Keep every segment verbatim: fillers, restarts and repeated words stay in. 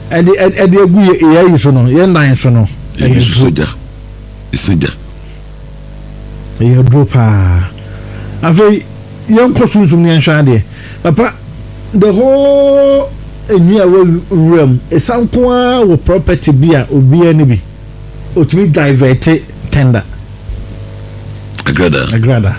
and the and the gu ye yi so no ye nine so no e soja e soja e dropa afi yon kosunzum ni anhwa de papa the whole eni awo room esankoa wo property bia obi ani bi otumi divert tender agrada agrada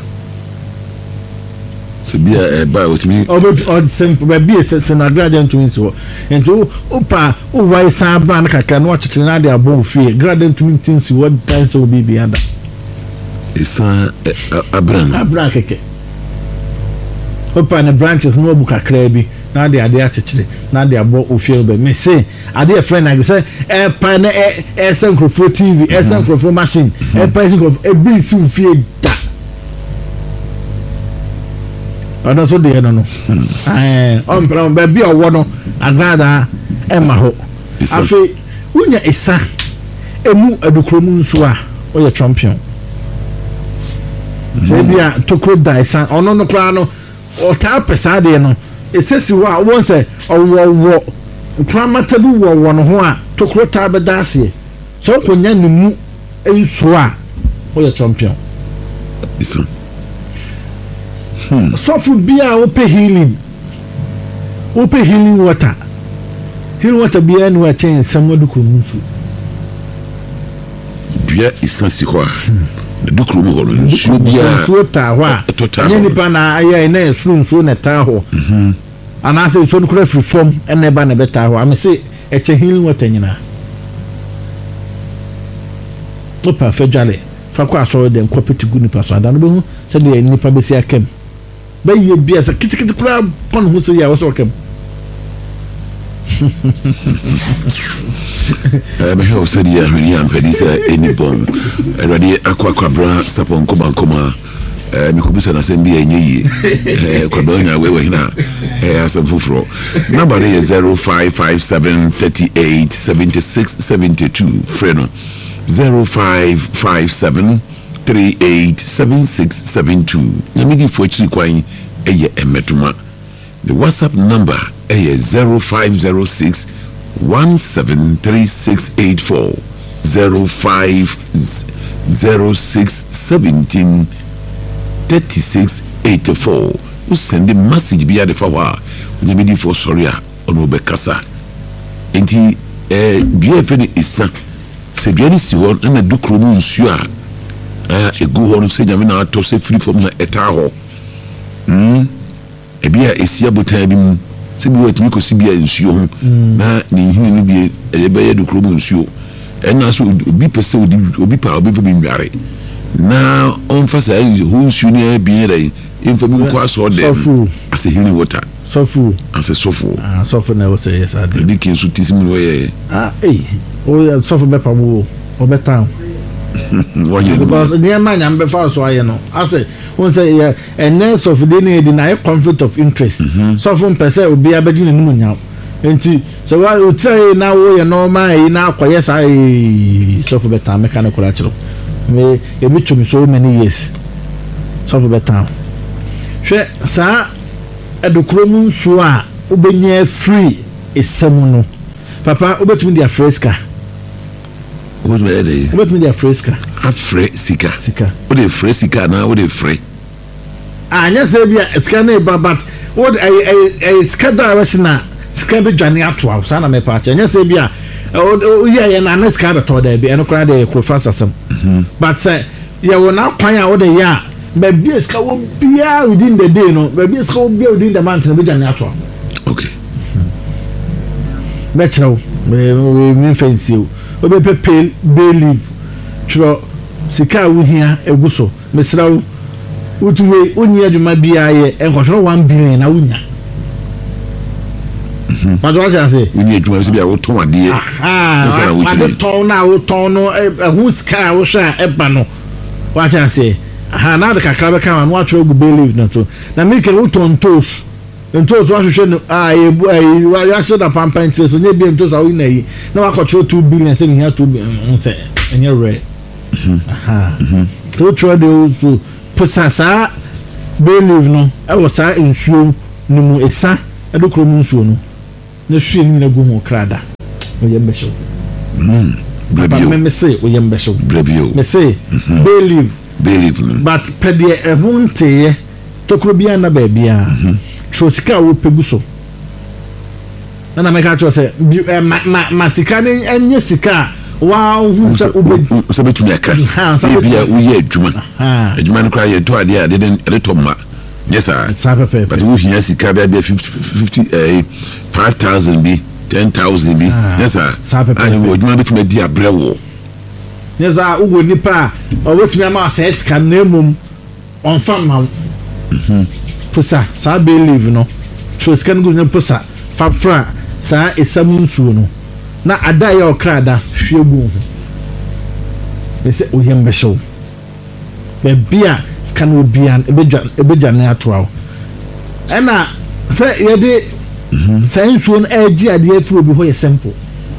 so bia e ba otumi obi od simple bia se na agrada ntumi so ento opa o wai san bra na kaka no achete na de abon fie agrada ntumi ntinsi what time so bi bi ada isa abran abran keke opa na branches no buka kra bi na de ade achechire na de abo ofie be me say ade friend na say e pa na e e sankrofo T V e sankrofo machine e pa sankrofo e bi si ofie da ono so de no no eh on pra be bi owo no agrada e ma ho afi unya isa emu adukromu nso a o ye champion se bia tokro da isa ono no kra no o ta pesa de no esesi wa won say owo tramata bi wo wo no ho a tokro ta be da ase so konya ne mu enso a o ye champion isa hmm so fu bia o pe healing o pe healing water healing water bia no a chen samadu ko musu bia isa si ho dukuru mu holo nsu bia so ta ho a ni pa na aye na esu nsu na ta ho mhm ana se so nkura free form ene ba na beta ho am se e che healing water nyina opa fejale fa kwa so de nkopeti gu ni pa so ada no be hu se de ni pa be si akem ba ye bia se kitikiti kura pon hu se ya wo so akem eh me ho se dia huni am pedi se eni bom erade akwa kwabra sapon koma koma eh mi kubisa na sembi enye yi eh kwadonya wewe hina eh asem fufuro number is zero five five seven three eight seven six seven two freno zero five five seven three eight seven six seven two namidi fochiri kwan eye emetuma the WhatsApp number is zero five zero six one seven three six eight four zero five zero six seventeen thirty six eighty four. You send a message via the forward. The media for Soria on Obekasa. And he be a very isa. Se bien si on and a ducrum sua. A go on say Jamina to say free from the etaho. Hm. E bia esia botan bi mu se bi watimi ko sibia nsuo ho na ne hini no bi e be ye ducrum nsuo. Ena so obi pese odi obi pa obi fa bi nware. Na on fa say who senior be there info bi ko aso dem as a healing water sofu as a sofu ah sofu na what say yes I did the kin so tisimi we ah eh o sofu be pa wo o be town what you because the man am be fa so aye no I say won say and nurse of the need deny conflict of interest sofu pese obi abegi ne mu nya enti so wa o tell na wo ye normal na akoye sai sofu be town mechanical achiro me e bi tumi so many years sofu be town hwe sa edokromu nso a obenya free esemu no papa obetumi dia fresca obetumi dia obetumi dia fresca afre sika sika o de fresca na o de fre anya se bia sika na ba but what ai ai sika da washina sika be dwane ato a sa na me pa anya se bia o ye ye na na sika be to da bi eno kra de ko fast asem but say ye wona kwan a o de ya baby is ka wo bia within the day no baby is ka wo bia within the month no be jani ato okay be chero me me fancy o be pay bay leave chero sika wo hia eguso me srawo utuwe onyi adwuma bia ye enkohoro one billion na wunya mhm ma do ase onyi adwuma se bia wo ton ade ah ma do ton na wo ton no hu sika wo hwa eba no wa ase ha na de kakra be kan no atwe go believe no to na me ke uton tos ntos wa hwehwe no ah ebu ai wa ya se da pampa ntos so nye bi ntos a wina yi na wa kotro two billion se ni ha two billion se enye re aha to tro de so posasa believe no e wo sa nsuo ni mu esa edokro mu nsuo no na hwie ni na go ho krada oyɛ mbɛhyɛw mm but me me say oyɛ mbɛhyɛw brabio me say believe believe but pɛdeɛ ɛho nteyɛ tokuro bia na baabia tro sika wo pegu so na me ka tro say ma ma sika ne anya sika wa hu sa obe so betumi aka bia wo yɛ adwuma adwuma no kra yɛ to ade a de de to ma yes sir but wo hia sika bia bia fifty eh five thousand bi ten thousand bi yes sir and wo adwuma betumi di abrewo yes sir wo nipa o betumi ama sa sika na emum on fam ma mhm pusa sa believe no so sika no go pusa fa fra sa esamu nsuo no na ada ya okrada hwegu ho ese oyem besho be bia scan wo bia ebedwa ebedwa na atoa ena se yede sai nsuo no agi ade afuro bi ho ye simple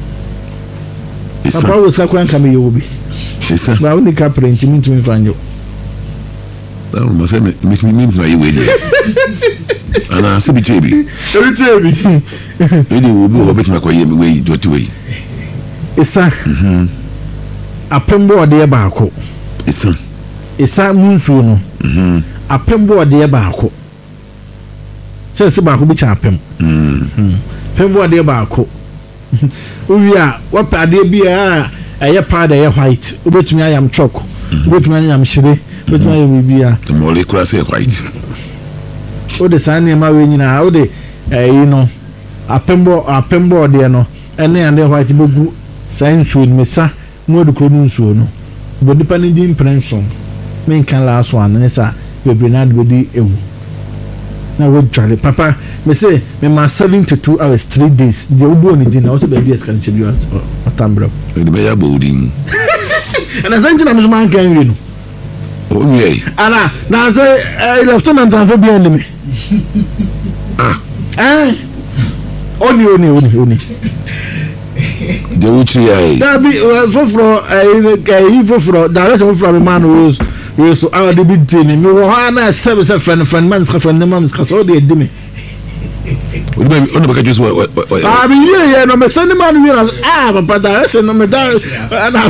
papa wo ska kwan kam ye obi esa ba woni ka print mi ntumi fanyo ba mo se me mi mi na ye we ni ana se bi chebi ebi chebi edi wo bi ho betima ko ye me we do ti we esa mhm apembo ode ba ko esa esa munsuo no mhm apembo ode ba ko se se ba ko bi cha apem mhm pembo ode ba ko owi a wapa ade bi a eye powder eye white obetumi ayam chalk obetumi ayam shire obetumi ayam bibia the molecule say white o de sane ma we nyina o de eh no apembo apembo de no ene ande white bogu science would mesa mo de kro nsuo no bo de pani di impression men kan last one ne sa we bernard be di ewu na we jale papa me say me ma seventy-two hours three days de obo ni di na o se be bi eskan che bi o tambra de be ya bodin ana zanji na me man kan wi no o mi ana na say lieutenant an fa bi en me ah eh oni oni oni oni de uchi ai da bi foforo eh kai foforo da rest foforo me man was was so our de bi tini me wo ha na seven seven friend man friend man so de de me o de o de ka just what ah bi ye ye no me send man we ah papa da rest no me da na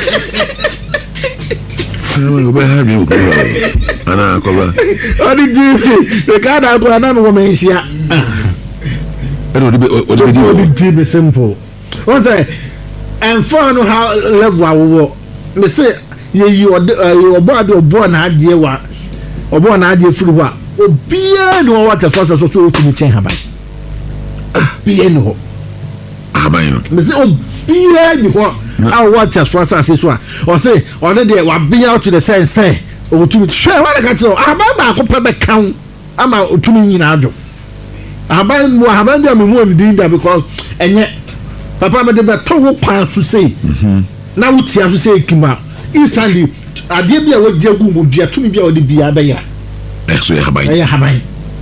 no be ha bi o ko ana ko ba odi di the card I go na no me hia o de o de odi di be simple what say and for no how level wo me say ye yi obo ade obo na ade wa obo na ade furu wa obia no water first so so to me chen haban obia no haban no me say obia ni ho how water first so so o say on dey wa bia out to the sense say o to me share wa ka tell haban ba ko pe be kan ama o to me nyina ado haban mo haban dia me mo ni din da because enye papa me de be to wo kwan so say mhm na wo tia so say kima instantly ade bia wo dia gu mo dua to me bia wo de bia be ya eso ya haban ya haban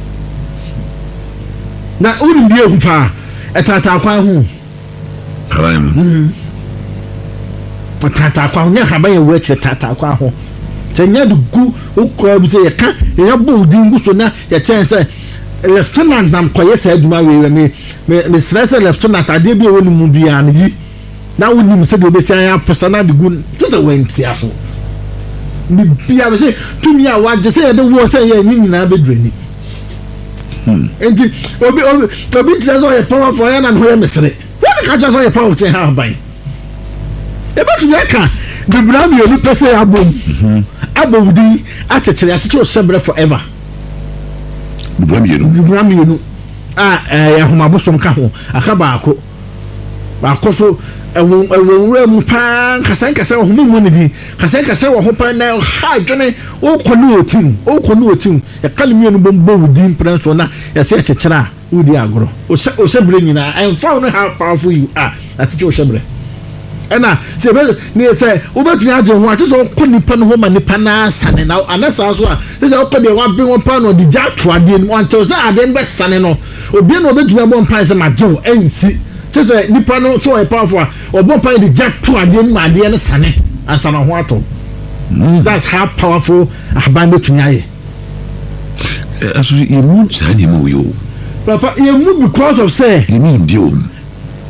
na uri bia hu pa etata kwan hu haban mhm etata kwan nya haban ye wo che tata kwan hu tenya de gu wo kwa bi say ka ya bo di ngu so na ya chen say lieutenant nam koye say aduma we me me stress lieutenant ade bia wo ni mu bia na yi na wo ni mu se de obesi an personal de gu tse wenti afo ni bia be say tumi a wa je say de wo say ye ni nyina be drani hmm enti obi obi obi tse so ye powerful ya na no ye mesere what ka just so ye powerful tse ha ban e ba tu ye ka de bra mi oni pese abom mhm abodi a chechere a chechere sebre forever bram yenu bram yenu ah eh ya homa bosom ka ho aka ba ako ba ko so ewo ewo mu pa kasan kasan ho mu ni di kasan kasan wo ho pa na ha dwene o ko no otim o ko no otim e kale mi enu bombo wudi imprenso na ya se chechere a wudi agoro o se o sebre nyina en fa no how powerful you are ati o sebre ena se be ni se obetu ya je ho ati so ko nipa no ho ma nipa na sane na anasa so a se o ko de wa bi won pa no di ja to ade ni won to se ade be sane no obi na obetu ya bon pa se ma je o ensi se se nipa no so e powerful o bon pa di ja to ade ni ma ade ne sane ansa na ho ato that's how powerful aban betu nya ye aso ye mu sa ni mu yo papa ye mu because of say ye ni dio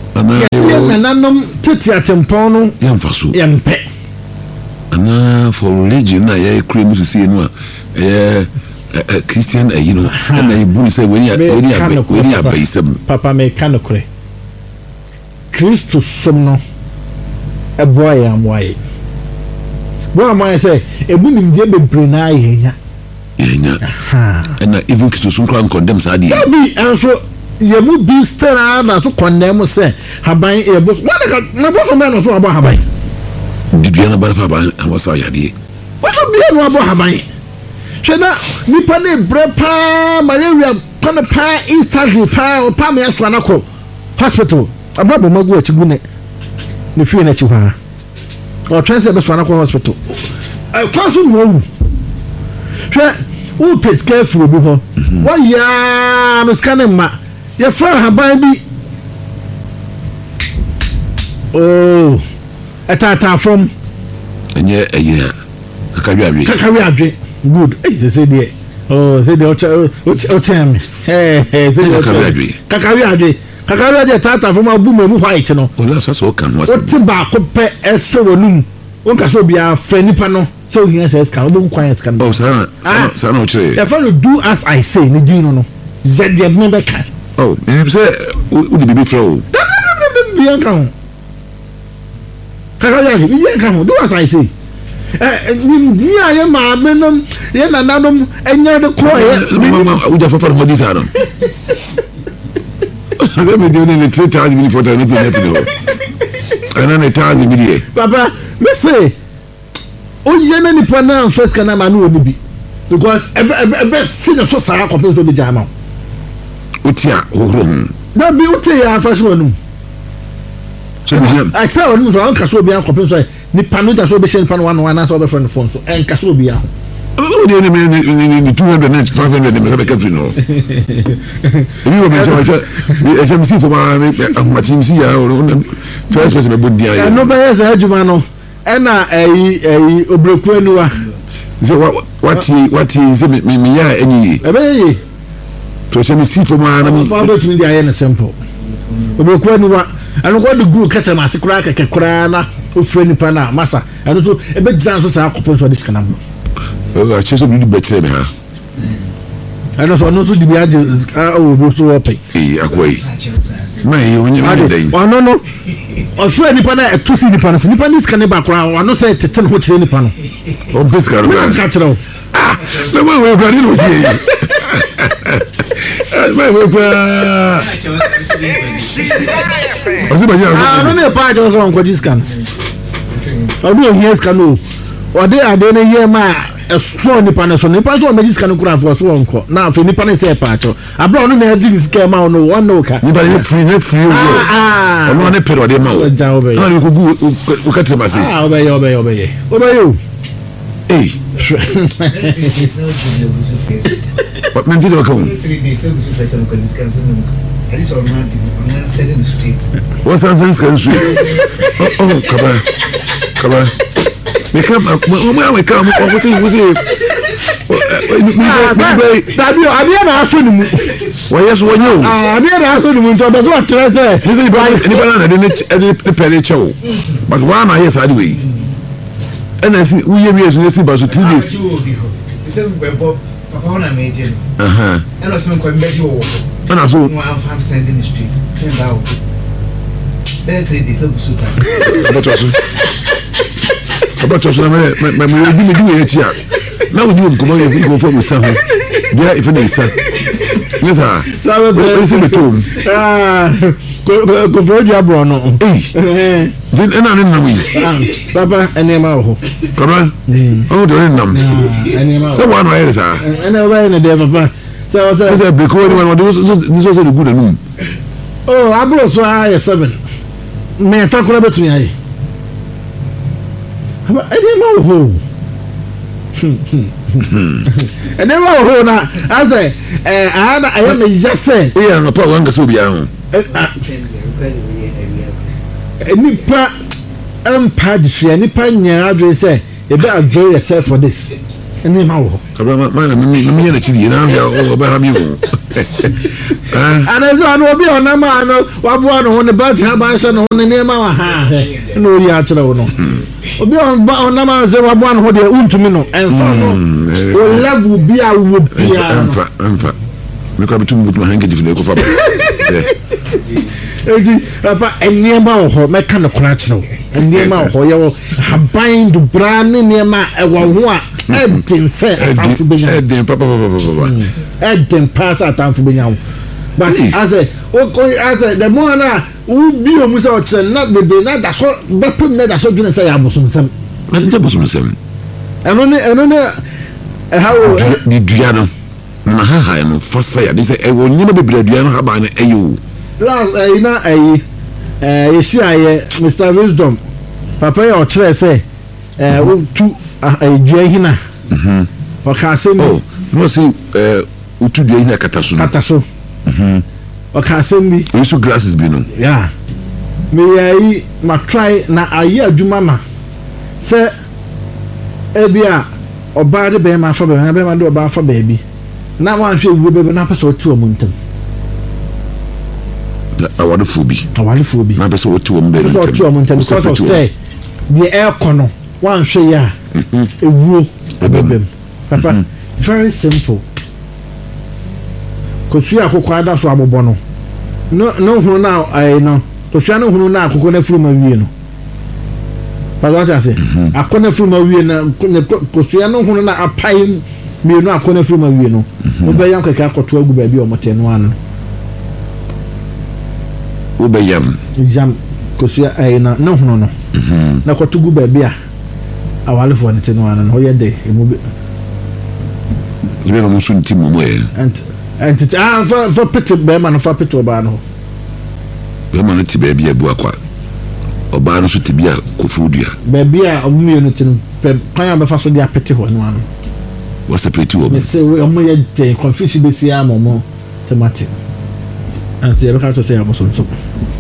ana yɛ nananom tete atempɔn no yɛmfa so yɛmpɛ ana for religion na yɛ kure mu sisi no a ɛyɛ Christian ayi no na ibu sɛ wani wani wani abaisam papa me ka no kure Kristo som no ɛboa yɛ amoa yɛ boa amoa yɛ sɛ ebu nimdeɛ bebree na yɛ nya yɛnya ɛna even Kristo som kora nkɔndɛm saa deɛ bi ɛnso yɛ mu bi stara na so kɔndɛm sɛ haban yɛ bɔ wɔn ka na bɔ so mɛ no so abɔ haban dibia na ba fa haban awasa yadeɛ wɔtɔ bia no abɔ haban hwɛ na nipa ne brɛ paa malaria kɔne paa instantly paa paa me aso anakɔ hospital ababa magu akyi gu ne ne fie na akyi hɔ a ɔtwɛn sɛ bɛso anakɔ hospital ɛkwan so mu awu hwɛ wo pɛ sika afiri obi hɔ wɔyaa no sika ne mma yɛfra haban bi oo ɛtaataa fam ɛnyɛ ɛyɛ kakawi adwe kakawi adwe good eh se se de oh se de o o tem eh eh se kakawi adwe kakawi adwe kakawi adwe tata fo ma bu mu white no o la so so kan o ti ba ko pe ese wonum o ka so bia fa nipa no so hia se ska o bu quiet kan oh sana sana o chire e fa no do as I say ni din no no z de me be kan oh me say o di bibi flow bia kan kakawi adwe bia kan do as I say eh nim dia ye ma menom ye nananom enya de ko ye mama uja fa fa mo di sa no ze me di ne three thousand mili photo ne pe net do ana ne thousand mili papa me say o je na ni pana first kana ma no obi because ebe ebe si na so sara ko pe so be jama o tia o ro da bi o te ya fa so nu so me I say onu so an ka so bi an ko pe so ni panu ta so be shen panu one one na so be friend phone so en ka so bi a o de ni ni ni two hundred and five hundred me be ka free no ebi wo me so e jam si fo ma ma tim si ya o first person be bodi ya no be yes adwuma no e na eyi eyi obreku anuwa ze wati wati ze me me ya enyi e be yi to che me si fo ma na ma be tun dia ye na simple obreku anuwa anu ko de gu kata ma se kura keke kura na o fre nipa na masa anu so e be giran so sa akopon so de kana mo o a che so bi be tere me ha anu so anu so di bi age o bo so o pe eh akwai mai onye me dai o no no o fre nipa na e to si nipa na nipa ni skane ba kura anu se tete no kire nipa no o piska ro ka kire o ah so we we bra ni no ti mai we pa Osi ba ya. Ah, no ne pa jo so nko diskan. Obi o here scan o. Ode ade ne ye ma so nipa ne so nipa so magic scan kura for so nko. Na fe nipa ne se pa cho. Abra no na di scan ma no one no ka. Nipa ne free ne free o. Ah. Ono ne pero de ma o. Ja obe. Na ni ko gu o ka trema se. Ah, obe obe obe. Obe yo. Eh. What meant to come? three days no so fresh on this kind of at least on man on selling the streets. What's that sense can street? Oh, oh, come on. Come on. We come when we come what say we say Sabi o abi na aso ni mu. Wa yeso wanyo. Ah, abi na aso ni mu nto be so atre se. This is by anybody na dey dey pele chow. But why am I here side way? And I see we here so see about two days. Say we go papa na me je. Uh-huh. And also me ko mbeji wo. And also no am farm sending the street. Turn down. Then three days no so time. About us. About us na me me me di me di we here. Na we di ko mo go for we say ho. Bia if na isa. Yes sir. Sabe we say the tone. Ah. Ko ko for dia bro no. Eh. Then na na na we. Ah, papa ene ma ho. Come on. Oh, do you know? Ene ma. So one way is ah. Ene wa ene de papa. So so Is a because one this this was a good room. oh, abro so I seven. Me fa kura betumi ayi. Aba ene ma ho. Ene ma ho na ase eh ana aye me jase. Yeah, no power nga so bia ho. Nipa empa difia nipa nya adwe say e be avail yourself for this. ɛne ma wo kabra ma ma me me yɛ na chidi na ya o ba ha mi wo ana so ano obi ona ma no waboa no ho ne ba tia ba se no ne ne ma wa ha no ori a kyerɛ wo no obi ona ma se waboa no ho de untumi no ɛnfa no o level bi a wo bia ɛnfa ɛnfa me ka bitum butu handkerchief na ko fa ba edi papa eniema wo ho meka ne kora kyerɛ wo eniema wo ho yɛ wo haban du bra ne niema ɛwɔ ho a ɛden sɛ atamfo benya ɛden papa papa papa ɛden pass atamfo benya wo but as a o as a the more na wo bi o mu sɛ o kyerɛ na bebe na da so bɛpem na da so dwene sɛ ya bosom sɛm na nje bosom sɛm ɛno ne ɛno ne ɛha wo di dua no na ha ha no fasa ya de sɛ ɛwɔ nyima bebere dua no ha ba ne ɛyo last ɛyi na ɛyi ɛɛ yɛsi ayɛ Mister Wisdom papa yɛ ɔkyerɛ sɛ ɛɛ wotu ɛdua hina ɔka asɛm oh no sɛ ɛɛ wotu dua hina kata so kata so ɔka asɛm bi yesu glasses bi no ya me yɛyi ma try na ayɛ adwuma ma sɛ ebi a ɔbaa de bɛrima afa bɛrima bɛrima de ɔbaa afa baabi na wanhwɛ ewuo bɛbɛ na apɛ sɛ ɔte wɔn ntam awadefo bi awadefo bi na bɛ sɛ wɔte wɔn bɛrɛ ntam wɔte wɔn ntam because of sɛ deɛ ɛɛkɔ no wanhwɛ yɛ a ewuo ɛbɛbɛm papa very simple kosua akoko ada so abobɔ no no no hunu na ɛɛ no kosua no hunu na akoko na furu ma wie no papa wɔte ase akoko na furu ma wie na kosua no hunu na apai mienu akoko na furu ma wie no wobɛyam kɛkɛ akɔto agu baabi a ɔmɔtɛ no ano wobɛyam jam kosua ɛɛ na no hunu no na kɔto gu baabi a awalefo ne te no ano no ɔyɛ de emu bi ibe no musu nti mo moye and and ah for for pete be man for pete oba no be man ti be bia bu akwa oba no so ti bia kofudua be bia omue no ti no kan be fa so dia pete ho no ano what separate wo me say we omo ye de confusion be sia momo tomate and say be ka to say amo so so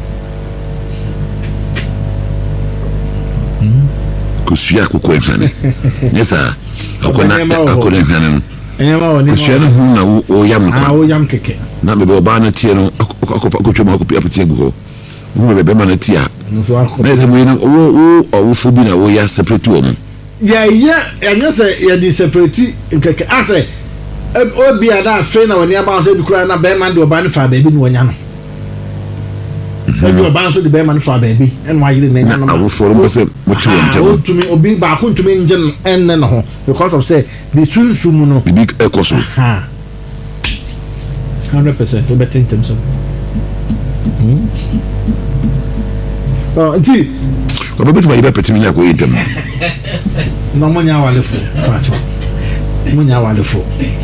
kosua akoko enfane yesa akona akona enfane no enyama woni kosua no hu na wo yam ah wo yam keke na be oba na tie no akofa akotwa ma akopi apete gugo wo be be ma na tie no so akọ na ze mo yin wo wo owo fo bi na wo ya separate wo mo ya ya enya se ya di separate keke ase obi ada afi na woni aba so bi kura na be man de oba ne fa ba bi ni wonya no ebi oba so de be man fa ba bi en wa yire na na awo fo ro se mo ti wo ntem o tumi obi ba ko tumi njem en ne no because of say the sunsu mu no bibi ekoso ha one hundred percent o betin tem so hmm oh nti ko be betu ma ibe petimi na ko yintem no mo nya wale fo pacho mo nya wale fo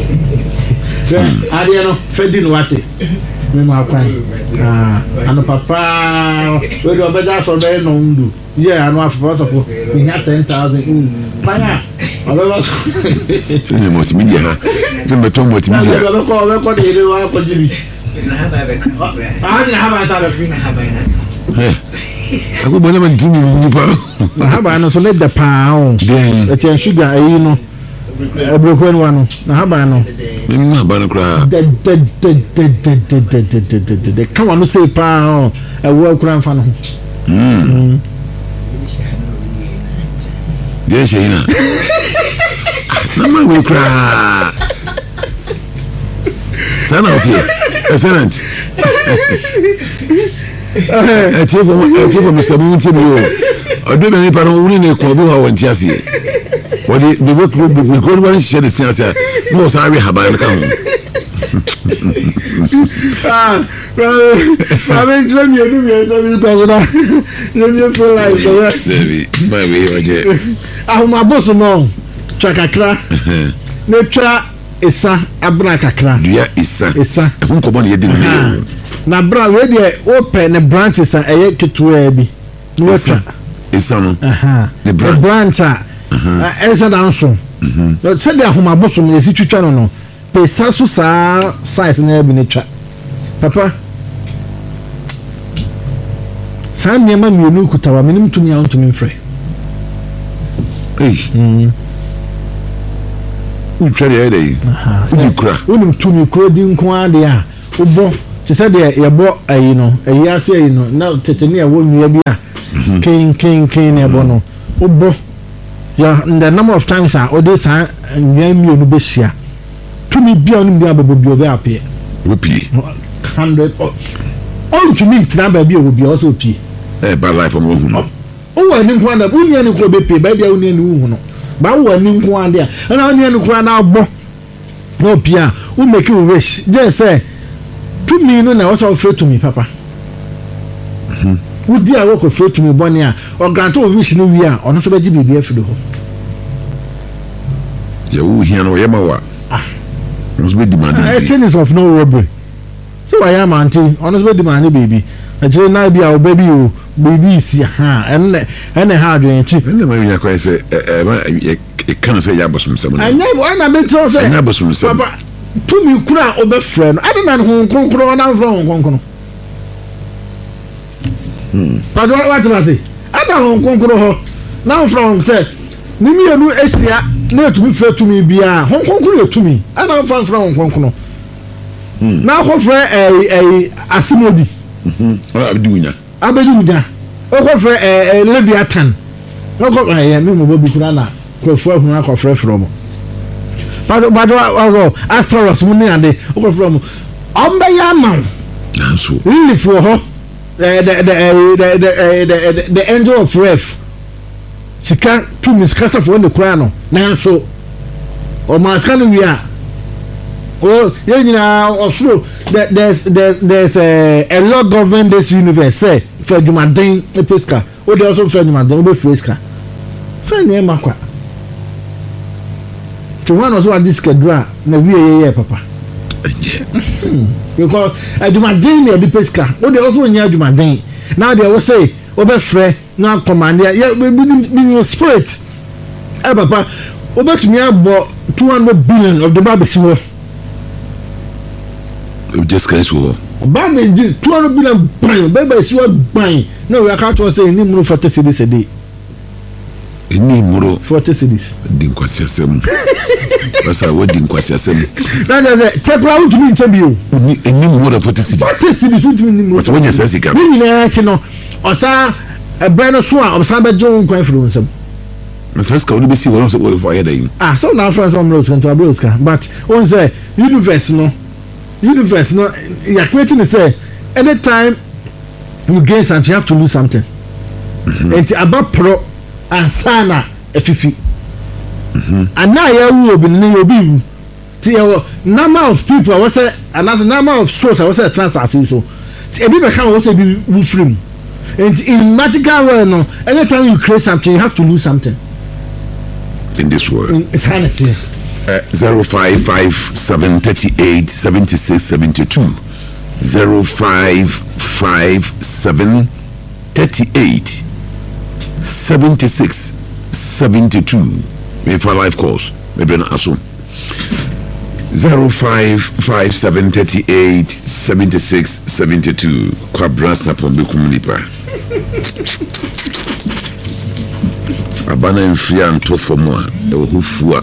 ade no fedi no wate me ma kwan ah ano papa we do beja so be no ndu ye ano afo so fo we got ten thousand pana abeba so ni multimedia ha ke beto multimedia ko ko ko de wa ko jibi na ha ba be ah ni ha ba ta be na ha ba na eh ako bona man timi ni pa na ha ba no so le de pa o den e ten sugar ayi no ebroko ni wano na ha ba no me ma ba no kra de de de de de de de de de come on say pa o e wo kura mfa no mm de sheina na ma wo kra sana otie excellent eh tie for tie for Mister Munti mo odo be ni pa no wuni ne ko bo ha won ti ase wodi de work group we go one share the sense no sorry haban ka ho ah I mean tell me do me tell me personal you me feel like so baby my way oje ah ma boss no chakakra ne twa esa abra kakra dua isa esa ho ko bon ye di no na bra we de open the branches a eye ketua bi no twa isa no aha the branch a esa dan so mhm se de ahoma boss no esi twitwa no no pesa so saa size na bi ne twa papa saa nneɛma mmienu kutawa menim tumi a ntumi mfrɛ ei mm twa de dey udi kura unim tumi kura di nko ade a obo te say de yebo ayi no ayi ase ayi no na tetene ya wonua bi a kin kin kin ebo no obo ya the number of times a ode san nwan mi onu be hia tumi bia onu bia bebo bi obe apia opi one hundred all to me tna ba bi obi also opi eh bad life on wo o wa ni nko anda unia ni ko be pe ba bia unia ni wu no ba wo ni nko ande a na unia ni ko na agbo no pia u make you wish just say to me no na also afraid to me papa mhm wo dia wo ko afraid to me boni a o grant o wish no wi a ono so be ji bibia fi do ho ya wo hia no ye ma wa ah must be demanding it is of no robbery so I am auntie ono so be demanding baby ajere na bia o baby o baby si ha en en ha adwen chi en ma wi akwa se e e kan se ya bosum sem no anya wo na be tro se anya bosum sem papa to mi kura o be frɛ no ade na ho konkro na frɛ ho konkro hmm pa do what na say ada ho konkro ho na frɛ ho se ni mi enu esia na to mi frɛ to mi bia ho konkro e to mi ada frɛ frɛ ho konkro hmm na ho frɛ eh eh asimodi mhm abedunya abedunya o ko frɛ eh leviathan o ko eh mi mo bobi kura na ko frɛ ho na ko frɛ frɛ mo but but also after us money and the over from ombe yama nanso really for her the the the the the the angel of ref sika to miss casa for the crown nanso o maska no wi a o ye nyina osuro there's there's there's a a lot govern this universe say for jumaden epeska o dey also for jumaden o be freska so nye makwa to one also this kedra na we ye papa because adumaden na be pesca o dey also nya adumaden now they will say obe frɛ na command ya be spirit eh papa obe tumi abo two hundred billion of the babesi wo we just guys wo babe this two hundred billion ban babesi wo ban no we account to say ni mu forty cities a day ni muro forty cities din kwasiasem basa wo din kwasiasem na na say tekra wo tumi nche bio ni ni muro forty cities forty cities wo tumi ni muro what when you say sika ni na chi no osa e brand so a osa be jo nkwan firi nsem na say sika wo be si wo so wo for head ah so na friends from Rose to Abroska but on say universe no universe no ya creating it say anytime you gain something you have to lose something and about pro ansana efifi mhm ana ya wu obi ni obi ti number of people was say another number of souls was say transaction so ebi be kan was say bi wu free and in magical way no anytime you create something you have to lose something in this world it's sanity uh, zero five five seven thirty-eight seventy-six seventy-two zero five five seven thirty-eight seventy-six seventy-two me for life course maybe na aso zero five five seven thirty-eight seventy-six seventy-two kwabra sapo be komunipa abana mfiri anto fomu a e wo hufua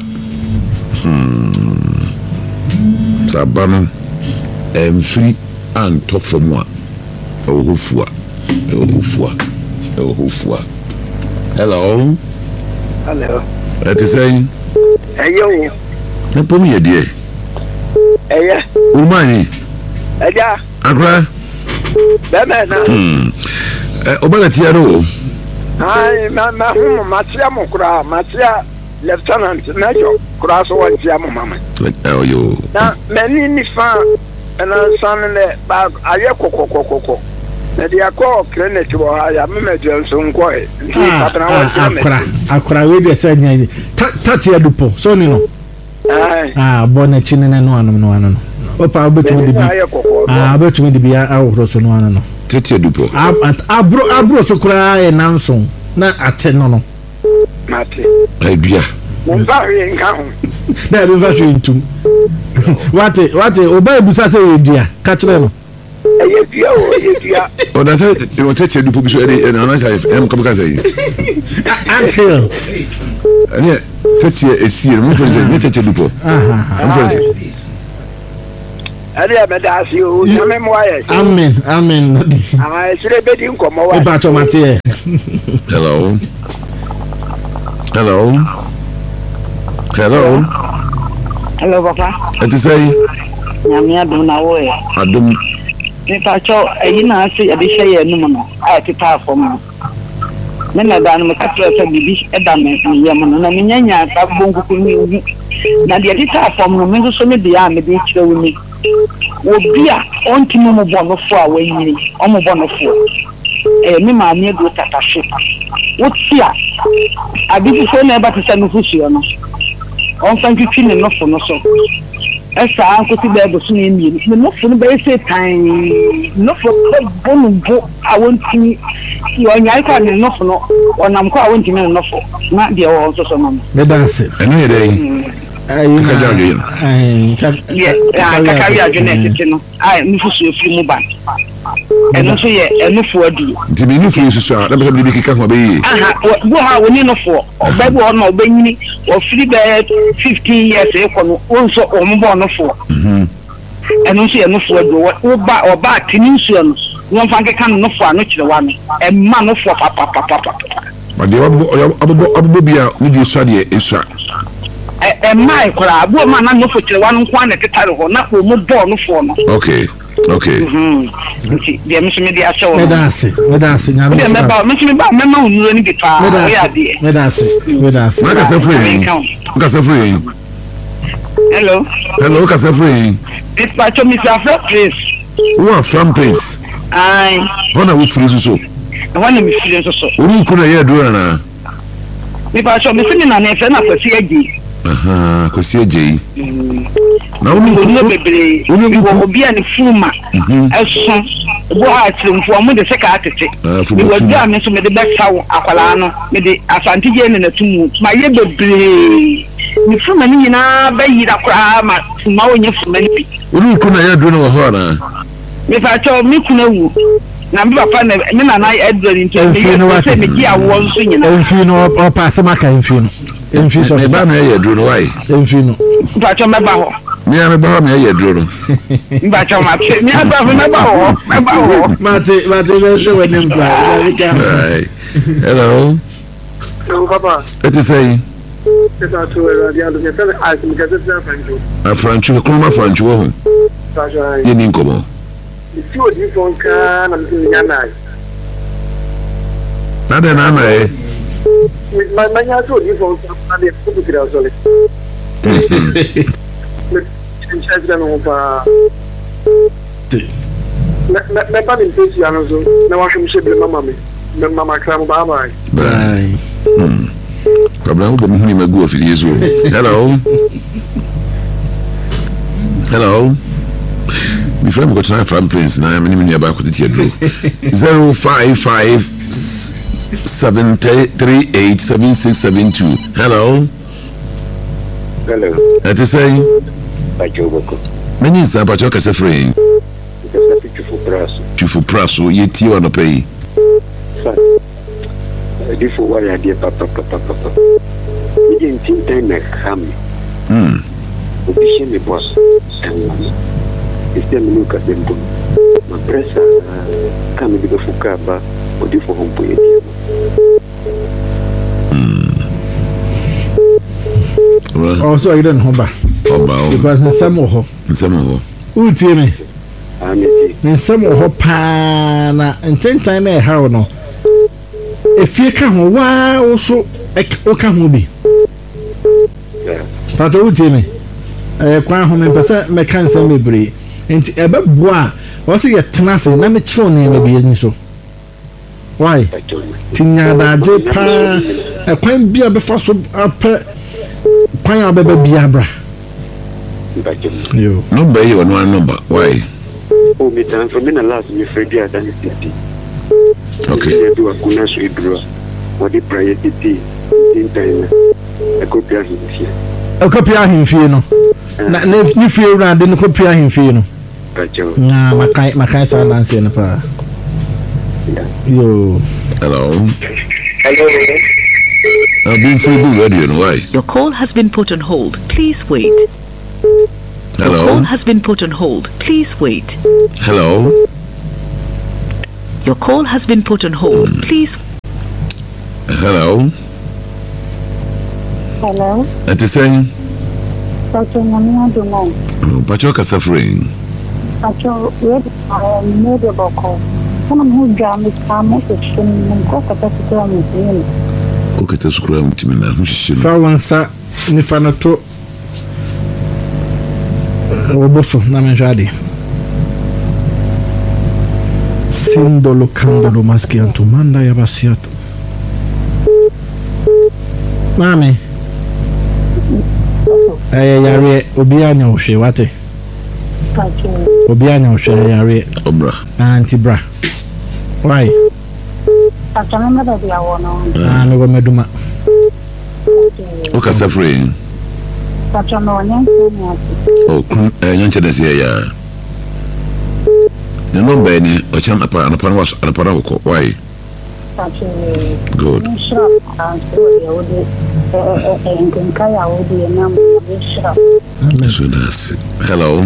hmm sabano mfiri anto fomu a e wo hufua e wo hufua e wo hufua. Hello. Hello. What is saying? Hey yo. Na pomi ye die. Eh yeah. Umani. Eh ja. Akra. Bema na. Hmm. Eh obala tiaro. Ai ma ma hu ma tia mo kura ma tia lieutenant major kura so wan tia mo mama. Oh yo. Na meni ni fa na san le ba aye kokokokoko. Na dia ko clinic wo ha ya me medel so nko e. Akra akra we be say nya ta tia dupo so ni no. Ai. Ah bona chinene no anu no anu no. Opa obetumi de bi. Ah obetumi de bi awro so no anu no. Tia dupo. Abro abro so kura e nanso na ate no no. Mate. Ai bia. Mba ri nka ho. Na be va so ntum. Wate wate oba ebusa say e dia ka kire no. ɛyɛ dua o ɛyɛ dua ɔda sɛ wɔtɛkyɛ dupo bi so ɛde ɛna sɛ ɛm kɔbɛka sɛ yi until ɛneɛ tɛkyɛ ɛsie no mofrɛ sɛ ne tɛkyɛ dupo mofrɛ sɛ ɛne ɛmɛda ase o nyame mmoa yɛ amen amen ɛsere bɛdi nkɔmmɔ wa ɛba atɔ mateɛ hello hello hello hello papa ɛte sɛ yi nyame adom na woyɛ adom nipa kyɛw ɛyi na ase yɛde hyɛ yɛ anum no a ɛteta afɔm no me na da no meka kyerɛ sɛ biribi ɛda me meyɛ mu no na menya nya ta bonkuku ne wu na deɛ ɛteta afɔm no me nso so me deɛ a mede kyerɛ wo ni obi a ɔntumi mu bɔ no fo a wanyini ɔmo bɔ no fo ɛyɛ me maame adu tatahye wote a ade fufuo na ɛba te sɛ no fosuo no ɔmfa ntwitwi ne nofo no so ɛsaa nkosi bɛɛ boso ne mmienu ne nofo no bɛyɛ sɛ tan nofo bɔ no bo a wɔntumi ɔnyae kɔ a ne nofo no ɔnam kɔ a wɔntumi ne nofo na deɛ wɔwɔ nso so no no meda ase ɛno yɛ dɛ kakagya adwene no kakari adwene ɛtete no a nufosuo firi mu ba ɛno nso yɛ ɛnofo aduo nti me nufoɔ susu a na bɛsɛ biribi keka ho bɛyie aha bo ha wɔni nofoɔ ɔbɛ bi hɔ na ɔbɛnyini wɔfiri bɛyɛ fifteen years ɛkɔ no wɔnso ɔmo bɔ nofoɔ ɛno nso yɛ nofo aduo woba ɔba atini nsuo no wɔmfa nkeka no nofo ano kyerɛ wa no ɛma nofoɔ papapapapa adeɛ abobɔ bi a wogye sua deɛ ɛsua ɛma ɛkora aboɔ ma na nofo kyerɛ wa no nko a na ɛtetare hɔ na ɔmo bɔɔ nofoɔ no okay okay nti deɛ me so me de ahyɛ wɔ meda ase meda ase nyame deɛ mɛba me so me ba mɛma wo nnuro no bi paa ɔyɛ adeɛ meda ase meda ase na kasa firi yɛn kasa firi yɛn hello hello kasa firi yɛn dispatcher mister afra place wo afram place ai hɔ na wofiri so so ɛhɔ na mefiri nso so ɔmu nku na ɛyɛ aduro anaa dispatcher me se me nana ɛfɛ na kwasi agye aha kwasi agye yi na ɔmu nku no bebree wɔ obi a ne furuma ɛso bo ha tirimfo ɔmo de seka atete me wadu a me nso me de bɛsa wo akwalaa no me de asantegye ne natumu ma yɛ bebree me furuma ne nyinaa bɛyira koraa ma ma wonyɛ furuma ne bi ɔmu nku na ɛyɛ aduro no wɔ hɔ anaa dispatcher me kuna wu na me papa na me nana ɛdura ni nti me sɛ me di awo nso nyina mfi no ɔpa asɛm aka mfi no mfi so me ba na ɛyɛ aduro no wae mfi no dispatcher mɛba hɔ me a me ba hɔ me ɛyɛ aduro no dispatcher ma te me aba hɔ mɛba hɔ mɛba hɔ mate mate bɛhwɛ w'anim paa hello papa ɛte sɛ yi ɛsa to ɛwurade ado nyɛ sɛ ase me kɛsɛ sɛ afantwo afrantwo kɔnɔma afrantwo wɔ ho sasa yɛni nkɔmmɔ si odi fon ka na me nya na na dɛ na ama ɛ ma ma nya so odi fon ka na de ko kira so le me chance da no pa na na ba ni pesi ano so na wa hwem hye bi mama me me mama kra mo ba ba bye kabla wo bɛ mu ni magu afidie so hello hello my friend got time from Prince na many many about the adro zero five five seven three eight seven six seven two hello hello at the say bajo boko many is about your kasa free kasa pichu praso pichu praso yeti wa no pay di fo wa ya dia papa papa papa ni ntin time na kam hmm obi she me boss Este minuka dembo. Ma presa kama biga fukaba odifo hompo yeti. well also you don't hoba oba because nsɛm wɔ hɔ nsɛm wɔ wotie me Ameti. nsɛm wɔ hɔ paa na ntentan na ɛha wo no efie ka ho waa wo so wo ka ho bi pato wotie me eh kwan ho me pɛ me kan nsɛm bebree nti ɛbɛboa a wɔsɛ yɛ tena se na mekyerɛw ne ma bi ani so why tinyadagye paa ɛkwan bia bɛfa so apɛ kwan a bɛbɛ bia bra yo number yi one one number why O mi tan for me na last me fredi adan titi. okay Ya do akuna so idro. Wodi prayer titi. In time. E ko pia hi. ɛkɔpia ahemfie no na ne fie wura de no kɔpia ahemfie no Pacho. Nah, makai makai sa dance na pa. Yo. Hello. Hello. I've been free do radio and why? Your call has been put on hold. Please wait. Your call Hello. has been put on hold. Please wait. Hello. Your call has been put on hold. Please. Hello. Hello. Ati saying? Pacho Namia Dumont. Pacho ka suffering. Pacho, red, I made a boko. Some who jam is almost a shame and go for that to come with me. Okay, to screw up to me now. Fa wansa ni fa no to. Oboso na menjade. Sindolo kandolo maski antumanda ya basiato. Mami. Eh yare obi anya ohwe wate. Pacho. Obi anya ohwe yare Obra. anti bra. Why? Pacho na da dia wono. Ah me go meduma. Okay, suffering. Pacho no nyanko Oh, eh nyanche na sia ya. The number ni ochan apa anapa na was anapa na ko. Why? Pacho. Good. Shop and so ya wodi eh eh eh kaya wodi na mo shop. So that's it. Hello.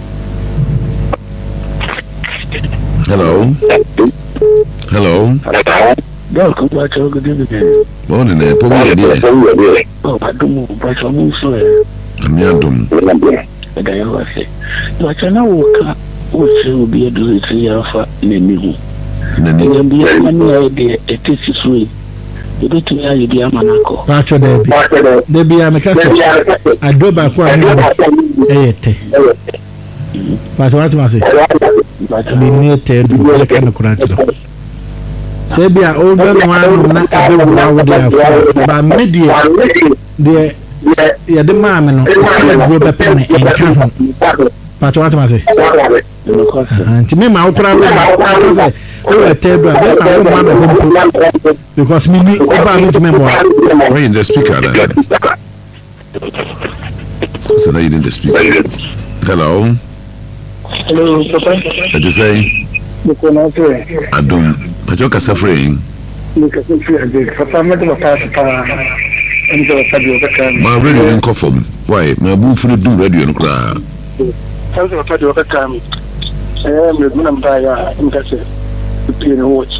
Hello. Hello. Girl, come back to good evening. Morning there. Put me there. Oh, I don't know. Pacho, I'm sorry. I'm yandum. I got you say. Pacho, na woka. What's will be a do it here for Nenu. Nani. You be a man idea. It is free. You bet me I be a manako. Pacho debi. Debi ya mekase. Adoba kwa mimi. Eyete. Pacho watu mase. Binete du kana kurati. Sebia older one na ebe wa de afa ba media de ya de ma me no kala go be pen enka ho pato what ma say anti me ma okura we ma say o te do be ma ma be ho because me ni oba me to me mo Why in the speaker then? So now you didn't speak. Hello. Hello, Papa. What you say? Adum. Pacho ka suffering. Papa, I'm not Papa. I'm going to My radio didn't come from. Why? My boo for the do radio no kra. I'm going to the time. I am the man by I'm going to play the watch.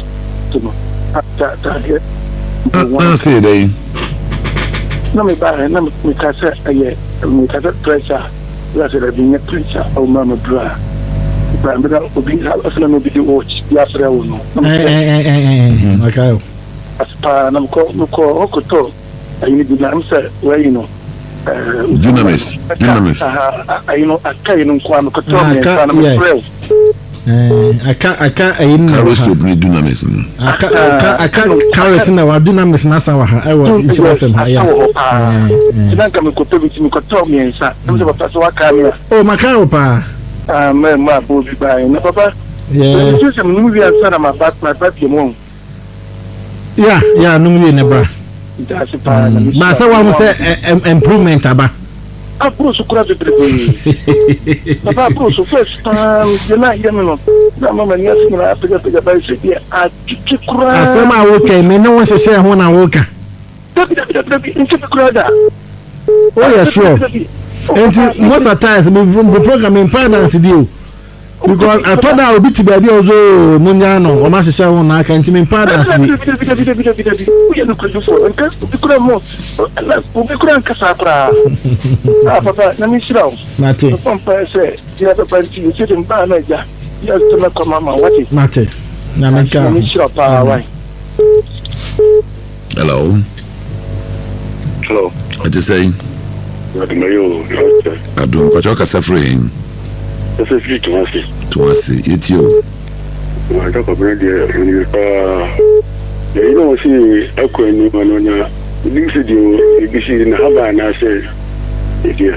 Ah, say they. No, me buy, no, me cassette, I me cassette pressure. That's a being a preacher, oh, Mamma Bra. But I'm be also be the watch. Yes, I will know. eh eh eh eh okay As far as I'm called, no call, Okoto. I need to answer where you know. Dunamis. Dunamis. I know, I can't know Kwame Koto. eh aka aka ayin na Carlos open Dunamis. aka aka aka carrots na wa dunamis na sa wa ha e wa ichi fam ha ya Sinan ka me koto bi mi koto mi ensa. Em se papa so wa ka mi. oh makaro pa Ah, me ma bo bi ba. Na papa. yeah You say me mu bi ansa na ma back my back mo. yeah yeah numwe ne bra That's pa. ba sa wa mo say improvement aba Ah, pro so kura de brebe. Papa pro so first time, you na ya me no. Na mama ni asu na apega pega ba se dia a tiki kura. asema wo kai me no wo hye ho na wo ka Dabi dabi dabi nti kura da. oh yeah sure and most of the times me the program in finance deal because I thought that would be to be also no nyano o ma hye ho na aka nti me finance ni Dabi dabi dabi dabi dabi. We no kura for. Nka kura mo. Na u kura nka sa kura. Ah papa, na mi shira o. mate Papa say, dia da banti, you sit in ba na ja. Ya to na ko mama, what is? mate na me ka Na mi shira pa why? Hello. Hello. What you say? What do you? Adum. Pacho ka suffering. This is it to us. To us, it's you. I talk about the when you uh you know see akwa ni manonya. This is you you see na haba na say it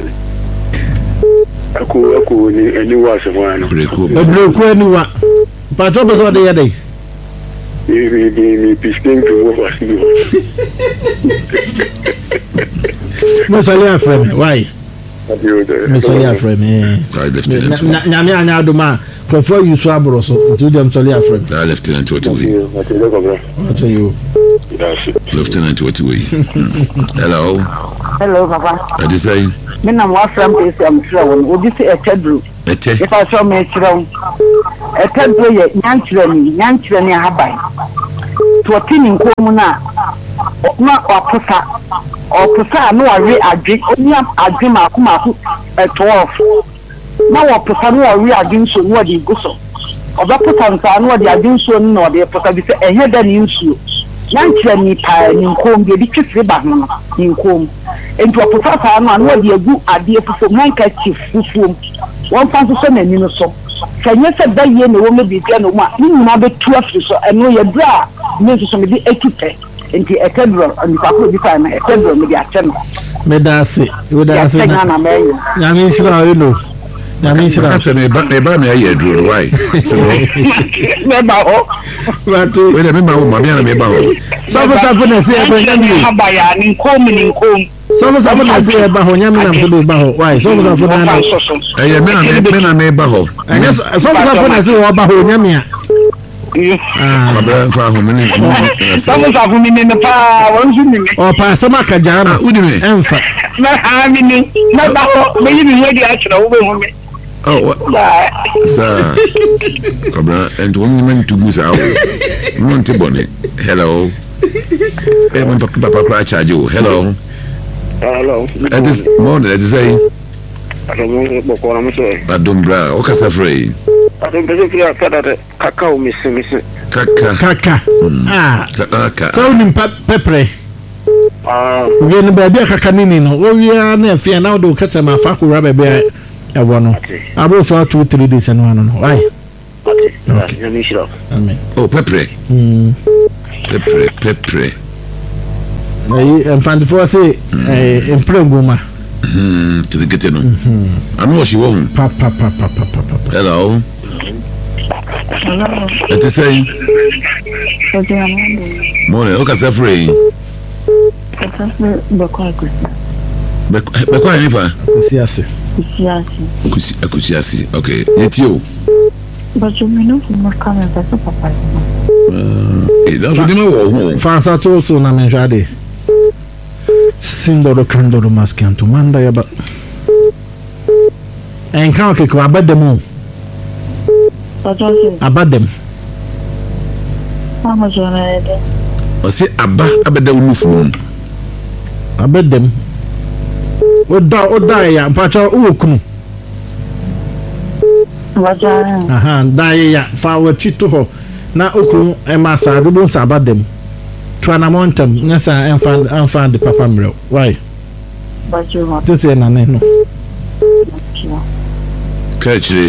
Aku aku ni any was one. Break up. e bro ko ni wa pato be so de ya dey Me me me pisting to over. no so ya friend why Mister Afrem. Nyame anya adoma prefer you so abro so to them Solly Afrem. Lieutenant what we. What are you? Lieutenant what we. Hello. Hello, Papa. What you say? Me na mo Afrem place am try won. Obi say etedru. Ete. If I saw me try. Etedru ye nyankyere ni, nyankyere ni haban. To tini nkomu na na oposa. Oposa no ari adwe, oni adwe mako mako twelve. Na oposa no ari adwe nso no de guso. Oba posa nsa no de adwe nso no de posa bi se ehye da ni nsuo. Nyankyere ni pa ni nkom bi bi twetwe ba ho ni nkom. Enti oposa sa no no de agu ade fufu nanka chief fufu. Won fa so na ni no so. Kanye se da ye ne wo me bi pia no ma ni nyina be tu afiri so eno ye bra me so me di ekipe. Enti ekadro ni pakro bi fa na ekadro me di atem. Me da se, we da se. Na mi shira we no. Na mi shira. Asa me ba me ba me aye adro why? So Me ba ho. But we da me ba ho ma me na me ba ho. So for so na se e ba nyami. Habaya ni nkom ni nkom. So for so na se e ba ho nyami na so do ba ho. Why? So for so na. Eh me na me me na me ba ho. So for so na se o ba ho nyami a. Ah, ba fa ho me ni. Samu sa fu mi ni pa, won su ni. O pa sama ka jana. Udi me. Emfa. Na ha mi ni. Na ba ho, me yi mi wedi a kira wo be ho me. Oh, what? Sir. Cobra, and one man to Musa. Montebonne. Hello. Hey, when Papa cry charge you. Hello. Hello. At this morning, let's say, I don't know what I'm saying. I don't bra. Okay, Safrey. I don't basically I thought that cacao missing missing. Kaka. Kaka. Ah. Kaka. So ni pepre. Ah. We no baby kaka nini no. We are na fia now do kata ma fa ko rabe be e wono. Abo for two three days no no. Why? Okay. Let me shut up. Amen. Oh, pepre. Mm. Pepre, pepre. Eh, en fan for say eh emprenguma. Hmm, to the getting. Mhm. I know she won't. Pa pa pa pa pa pa. Hello. Hello. What you say? Morning. Okay, Safrey. Be be kwa nifa. Siase. Siase. Akusi akusiasi. Okay. Yetio. But you know from coming back to papa. Eh, that's what you know. Fansa to so na menjade. Sindoro kandoro maskanto manda ya ba. En kan ke ko abadem. Abadem. Mama jona ede. O se aba abeda unufu. Abadem. Oda oda ya mpacha uwokunu. Waja. Aha, da ya fa wati to ho na okunu e masa do bon sabadem. Twana montam nasa enfan enfan de papa mreo. Why? Waja. To say na ne no. Kachre.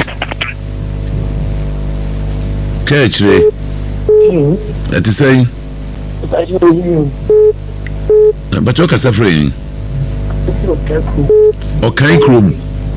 Kachre. Ati say. But you can suffer. Okay, krum.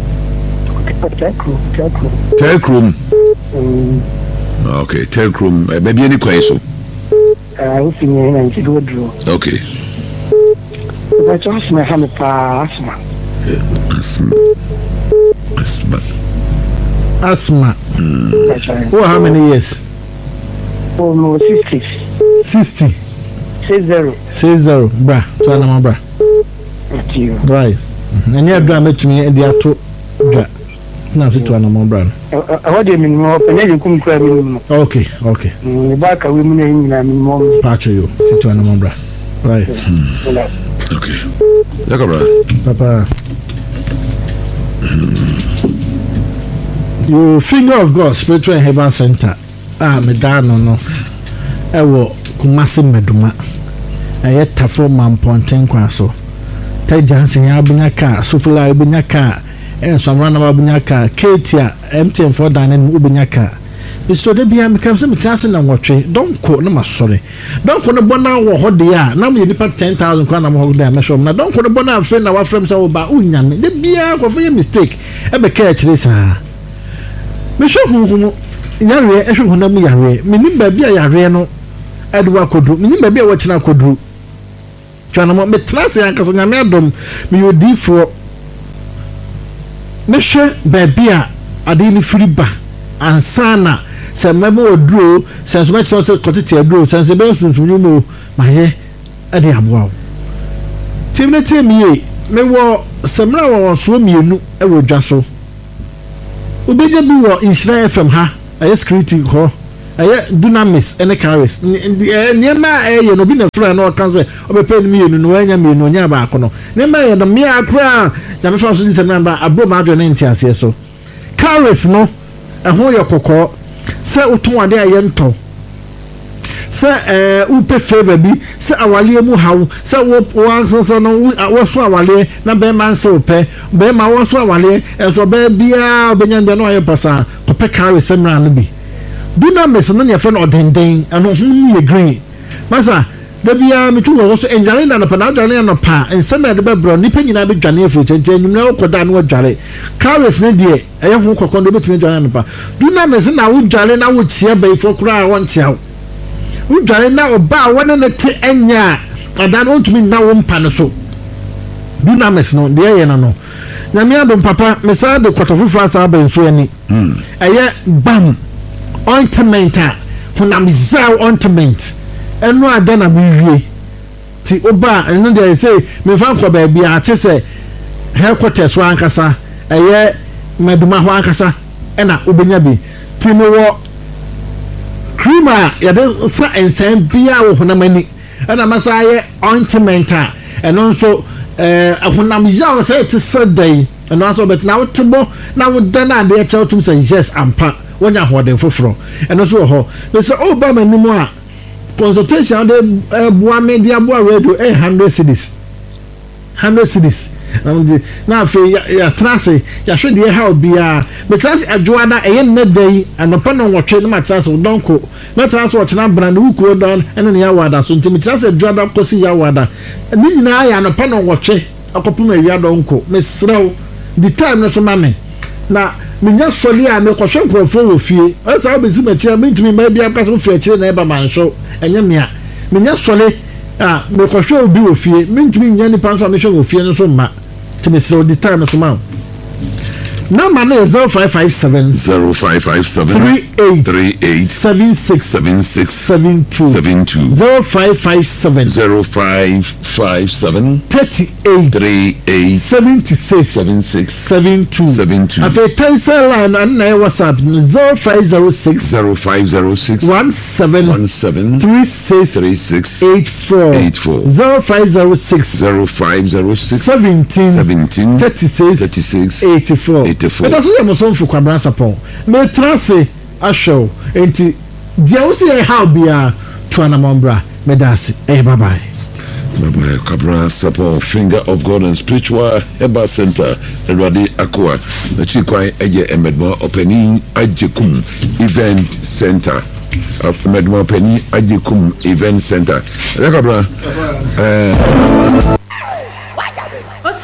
Tel krum. Okay, tel krum. Maybe any question. I was thinking and she go draw. Okay. I just my hand asthma. Asthma. Asthma. Asthma. Mm. Oh, how many years? Oh, no, sixty. sixty. Say zero. Say zero. Bra. Twana ma bra. Thank you. Right. And you drum it to me and the ato. Bra. Na fit twana ma bra. I want them in more. And you come cry me. Okay, okay. The back of women in my mom. Patch you. Fit twana ma bra. Right. Okay. Yakobra. Papa. You finger of God spiritual heaven center. Ah, me da no no. Ewo Kumasi Meduma. Aye tafo mamponten kwa so. Tai jansen ya bunya ka, sufula bunya ka, en somra na bunya ka, Ketia M T N for dan en bunya ka. Biso de bia me kam se me chance na nwotwe. Don ko na masore. Don ko no bona wo hode a, na me nipa ten thousand kwa na mo hode a me shom na don ko no bona afre na wa frem se wo ba unya me. De bia ko fe mistake. E be ka chire sa. Me sho hunhunu yare ehwe honam yare. Me nim ba bia yare no Edwa kodru minyi baby a wachina kodru twana mo metrase yankasa nyame adom me yodifo mehwe baabi a ade ni firi ba ansana sɛ mɛbɔ oduro sɛ nso mɛkyerɛ sɛ kɔtete aduro sɛ nso bɛyɛ sunsun mu mayɛ ɛde aboa wo tim ne tim yie mewɔ sɛmra wɔ so mmienu ɛwɔ dwa so obɛgya bi wɔ nhyira fm ha ɛyɛ security hɔ ɛyɛ dunamis ɛne caris nneɛma a ɛyɛ no obi na fura na ɔka sɛ ɔbɛpɛ no mmienu no wɔanya mmienu ɔnya baako no nneɛma yɛ no mmea akora a nyamefa so di sɛ namba aburo ma adwo ne nteaseɛ so caris no ɛho yɛ kɔkɔɔ sɛ wotɔn ade a yɛ ntɔ sɛ ɛɛ wopɛ favour bi sɛ awaleɛ mu haw sɛ wo wɔasosɔ no wɔso awaleɛ na bɛrima nsa wopɛ bɛrima wɔso awaleɛ ɛnso ɔbɛɛ biara ɔbɛnya deɛ no ɔyɛ pasa kɔpɛ caris sɛ mmira no bi dunamis no ne yɛfɛ no ɔdenden ɛno ho yɛ green masa da biara metu wɔ so ɛnware na nɔpa na adwane anɔpa nsɛm a ɛde bɛbrɛ nnipa nyinaa bɛdwane afiri kyɛnkyɛn anwummerɛ wokɔda no wadware caris no deɛ ɛyɛ ho kɔkɔ no wobɛtumi adwane anɔpa dunamis na wodware na wokyia bayifoɔ koraa a wɔnkyea wo wodware na ɔba a wɔne ne te ɛnyɛ a ɔda no wontumi nna wo mpa no so dunamis no deɛ ɛyɛ no no nyame adom papa mesaa de kɔtɔ foforɔ asa aba nsuo ani ɛyɛ bam ointment a honamzaw ointment ɛno ada na mewie ti oba ɛno deɛ sɛ mefa nkɔ baabi a kyɛ sɛ headquarters so ankasa ɛyɛ maduma hɔ ankasa ɛna wobɛnya bi ti mewɔ cream a yɛde sa nsɛn bia wɔ honam ani ɛna masa ayɛ ointment a ɛno nso ɛɛ honamzaw sɛ ɛte sɛ dan ɛno nso bɛtena wote bɔ na woda no adeɛ kyɛw tum sɛ yes ampa wonya hoɔden foforɔ ɛno nso wɔ hɔ bɛsɛ ɔba m'anim a consultation de ɛboa me de aboa radio ɛyɛ hundred cedis hundred cedis na afei yɛtena ase yɛahwɛ deɛ ha obiara bɛtena ase adwoa da ɛyɛ nnɛ da yi anɔpa no nwɔtwe no matena ase wodɔnko mɛtena ase wɔkyena bra ne wukuo dɔn ɛne ne yɛawada so nti metena ase adwoa da kɔsi yɛawada ne nyinaa yɛ anɔpa no nwɔtwe akɔpem awia dɔnko meserɛw di time no so ma me na menya sɔle a mekɔhwɛ nkurɔfoɔ wɔ fie ɛsɛ wobɛsi makyira mentumi mmaa bi akasa wofiri akyire na ɛba manhwɛ ɛnyɛ mea menya sɔle a mekɔhwɛ obi wɔ fie mentumi nya nipa nso a mehwɛ wɔ fie no so mma nti mesrɛ wo di time so ma wo number no is zero five five seven zero five five seven three eight three eight seven six seven six seven two seven two zero five five seven zero five five seven thirty eight three eight seventy six seven six seven two seven two afei tensor line and na whatsapp zero five zero six zero five zero six one seven one seven three six three six eight four eight four zero five zero six zero five zero six seventeen seventeen thirty six thirty six eighty four. Ɛda so yɛ mo so mfo kwabra sapɔn metra se ahwɛ wo enti deɛ wo sɛ yɛ haw biara to anamɔmbra meda ase ɛyɛ babae Baba Kabra Sapo Finger of God and Spiritual Eba Center Erwadi Akwa na chikwai eje emedmo opening Ajekum Event Center emedmo opening Ajekum Event Center Kabra eh